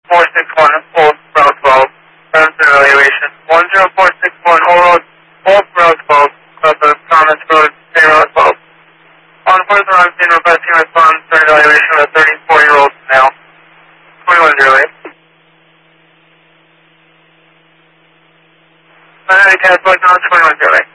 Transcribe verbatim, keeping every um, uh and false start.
four six one, Old Route twelve, Route evaluation. one zero four six one, Old Road, Old Route twelve, South of Thomas Road, State Route twelve. On further, I'm seeing requesting response for evaluation of a thirty-four-year-old male. twenty-one zero eight. I had a cat like on twenty-one zero eight.